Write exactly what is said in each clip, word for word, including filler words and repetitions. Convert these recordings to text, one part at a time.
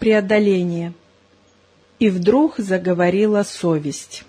преодоления. И вдруг заговорила совесть.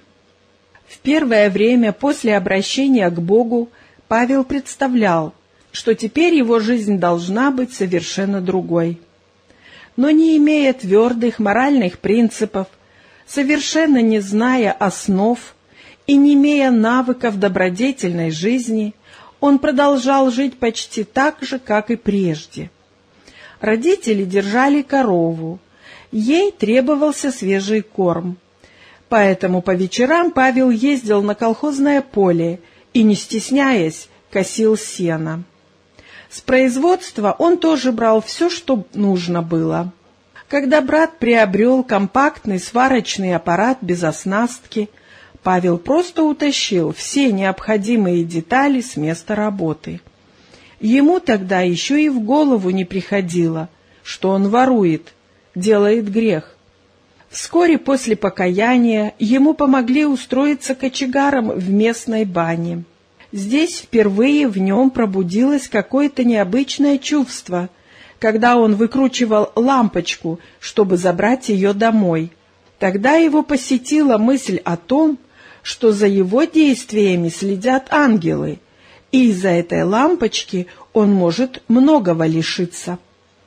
В первое время после обращения к Богу Павел представлял, что теперь его жизнь должна быть совершенно другой. Но не имея твердых моральных принципов, совершенно не зная основ и не имея навыков добродетельной жизни, он продолжал жить почти так же, как и прежде. Родители держали корову, ей требовался свежий корм. Поэтому по вечерам Павел ездил на колхозное поле и, не стесняясь, косил сено. С производства он тоже брал все, что нужно было. Когда брат приобрел компактный сварочный аппарат без оснастки, Павел просто утащил все необходимые детали с места работы. Ему тогда еще и в голову не приходило, что он ворует, делает грех. Вскоре после покаяния ему помогли устроиться кочегаром в местной бане. Здесь впервые в нем пробудилось какое-то необычное чувство, когда он выкручивал лампочку, чтобы забрать ее домой. Тогда его посетила мысль о том, что за его действиями следят ангелы, и из-за этой лампочки он может многого лишиться.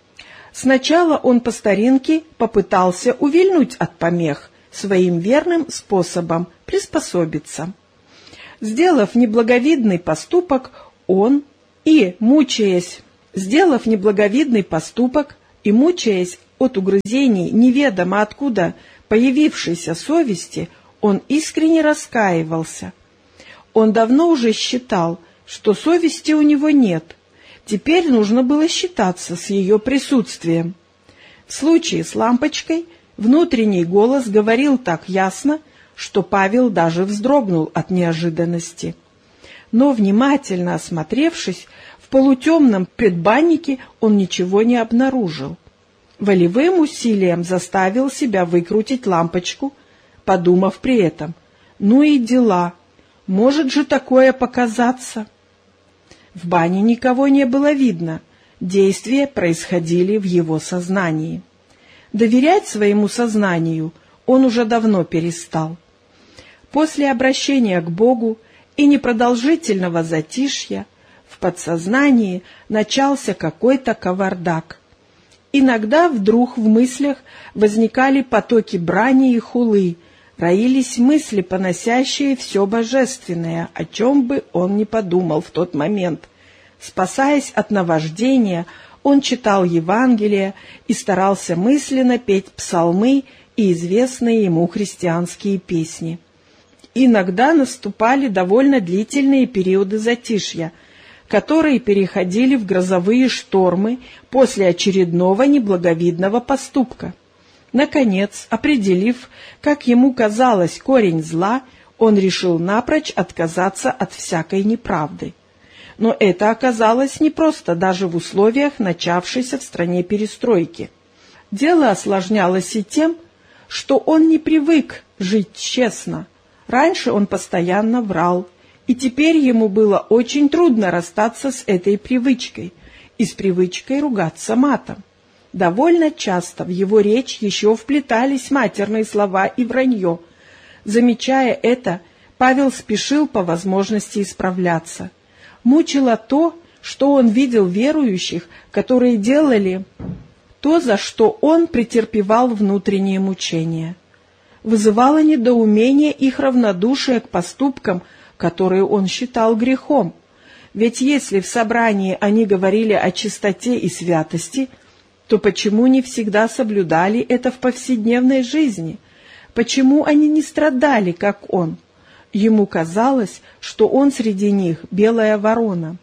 Сначала он по старинке попытался увильнуть от помех, своим верным способом приспособиться. Сделав неблаговидный поступок, он и, мучаясь, сделав неблаговидный поступок и, мучаясь от угрызений неведомо откуда появившейся совести, он искренне раскаивался. Он давно уже считал, что совести у него нет. Теперь нужно было считаться с ее присутствием. В случае с лампочкой внутренний голос говорил так ясно, что Павел даже вздрогнул от неожиданности. Но, внимательно осмотревшись, в полутемном предбаннике он ничего не обнаружил. Волевым усилием заставил себя выкрутить лампочку, подумав при этом: «Ну и дела, может же такое показаться». В бане никого не было видно, действия происходили в его сознании. Доверять своему сознанию он уже давно перестал. После обращения к Богу и непродолжительного затишья в подсознании начался какой-то кавардак. Иногда вдруг в мыслях возникали потоки брани и хулы, роились мысли, поносящие все божественное, о чем бы он ни подумал в тот момент. Спасаясь от наваждения, он читал Евангелие и старался мысленно петь псалмы и известные ему христианские песни. Иногда наступали довольно длительные периоды затишья, которые переходили в грозовые штормы после очередного неблаговидного поступка. Наконец, определив, как ему казалось, корень зла, он решил напрочь отказаться от всякой неправды. Но это оказалось непросто даже в условиях начавшейся в стране перестройки. Дело осложнялось и тем, что он не привык жить честно. Раньше он постоянно врал, и теперь ему было очень трудно расстаться с этой привычкой и с привычкой ругаться матом. Довольно часто в его речь еще вплетались матерные слова и вранье. Замечая это, Павел спешил по возможности исправляться. Мучило то, что он видел верующих, которые делали то, за что он претерпевал внутренние мучения. Вызывало недоумение их равнодушие к поступкам, которые он считал грехом. Ведь если в собрании они говорили о чистоте и святости, то почему не всегда соблюдали это в повседневной жизни? Почему они не страдали, как он? Ему казалось, что он среди них белая ворона.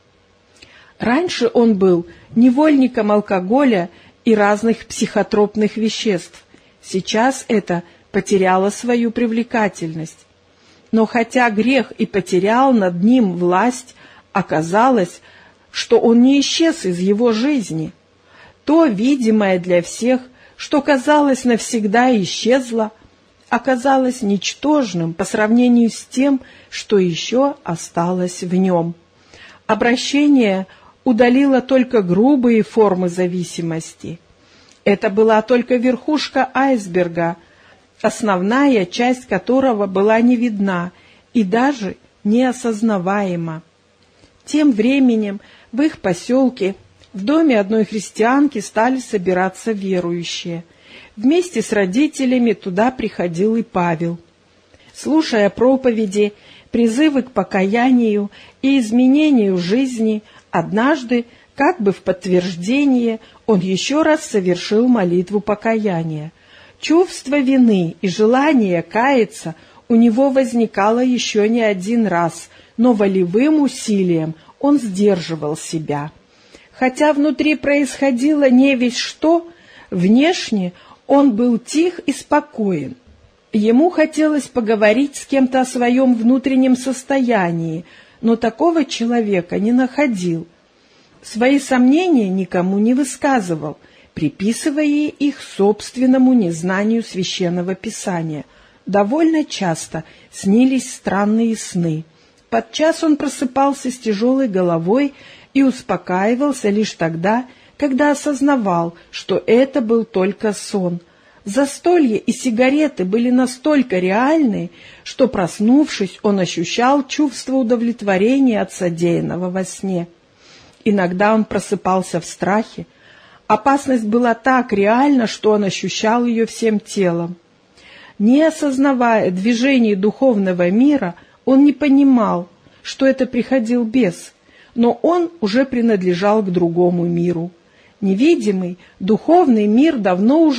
Раньше он был невольником алкоголя и разных психотропных веществ. Сейчас это потеряло свою привлекательность. Но хотя грех и потерял над ним власть, оказалось, что он не исчез из его жизни. То, видимое для всех, что казалось навсегда исчезло, оказалось ничтожным по сравнению с тем, что еще осталось в нем. Обращение удалило только грубые формы зависимости, Это была только верхушка айсберга, основная часть которого была не видна и даже неосознаваема. Тем временем в их поселке, в доме одной христианки, стали собираться верующие. Вместе с родителями туда приходил и Павел. Слушая проповеди, призывы к покаянию и изменению жизни, однажды, как бы в подтверждение, он еще раз совершил молитву покаяния. Чувство вины и желание каяться у него возникало еще не один раз, но волевым усилием он сдерживал себя. Хотя внутри происходило не весть что, внешне он был тих и спокоен. Ему хотелось поговорить с кем-то о своем внутреннем состоянии, но такого человека не находил. Свои сомнения никому не высказывал, приписывая их собственному незнанию Священного Писания. Довольно часто снились странные сны. Подчас он просыпался с тяжелой головой и успокаивался лишь тогда, когда осознавал, что это был только сон. Застолье и сигареты были настолько реальны, что, проснувшись, он ощущал чувство удовлетворения от содеянного во сне. Иногда он просыпался в страхе. Опасность была так реальна, что он ощущал ее всем телом. Не осознавая движений духовного мира, он не понимал, что это приходил бес, но он уже принадлежал к другому миру. Невидимый, духовный мир давно уже